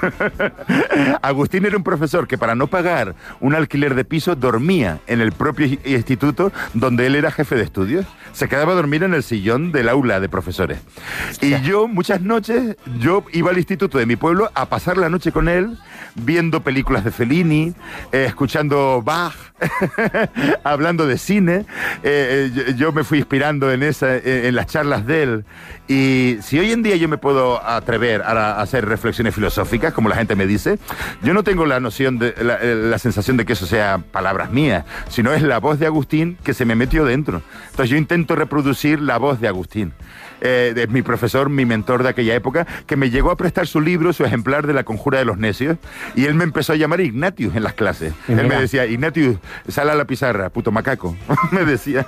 Agustín era un profesor que para no pagar un alquiler de piso dormía en el propio instituto donde él era jefe de estudios. Se quedaba a dormir en el sillón del aula de profesores. Y yo, muchas noches, yo iba al instituto de mi pueblo a pasar la noche con él, viendo películas de Fellini, escuchando Bach, hablando de cine. Yo me fui inspirando en las charlas de él. Y si hoy en día yo me puedo atrever a hacer reflexiones filosóficas, como la gente me dice, yo no tengo la noción la sensación de que eso sea palabras mías, sino es la voz de Agustín que se me metió dentro. Entonces yo intento reproducir la voz de Agustín. De mi profesor, mi mentor de aquella época, que me llegó a prestar su libro, su ejemplar de La conjura de los necios, y él me empezó a llamar Ignatius en las clases. Él me decía, Ignatius, sal a la pissarra, puto macaco. Me decía.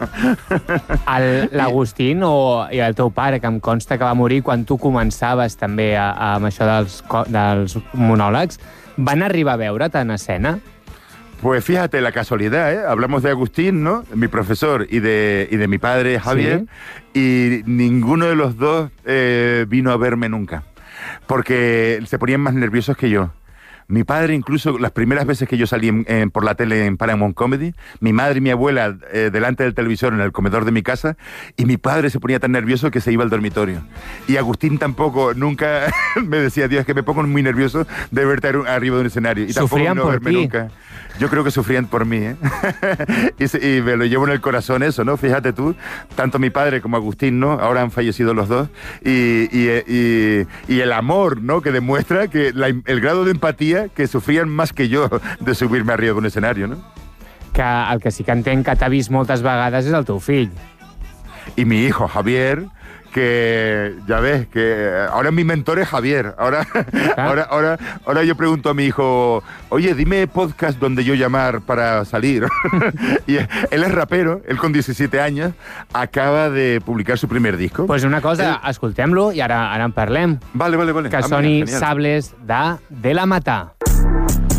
L'Agustín i el teu pare, que em consta que va morir quan tu començaves també amb això dels monòlegs, van arribar a veure't en escena? Pues fíjate la casualidad, ¿eh? Hablamos de Agustín, ¿no? Mi profesor, y de mi padre, Javier, ¿sí? Y ninguno de los dos vino a verme nunca, porque se ponían más nerviosos que yo. Mi padre, incluso, las primeras veces que yo salí por la tele en Paramount Comedy, mi madre y mi abuela delante del televisor en el comedor de mi casa, y mi padre se ponía tan nervioso que se iba al dormitorio. Y Agustín tampoco, nunca me decía, Dios, que me pongo muy nervioso de verte arriba de un escenario. Y tampoco sufrían no por verme ti. nunca. Yo creo que sufrían por mí, ¿eh? y me lo llevo en el corazón eso, ¿no? Fíjate tú, tanto mi padre como Agustín, ¿no? Ahora han fallecido los dos. Y el amor, ¿no? Que demuestra que el grado de empatía que sufrían más que yo de subirme arriba de un escenario, ¿no? Que el que sí que entenc que t'ha vist moltes vegades és el teu fill. Y mi hijo, Javier, que ya ves, que ahora mi mentor es Javier. Ahora yo pregunto a mi hijo, oye, dime podcast donde yo llamar para salir. Y él es rapero, él con 17 años acaba de publicar su primer disco. Pues una cosa, escoltem-lo i ara en parlem. Vale. Que soni Sables de la Matà.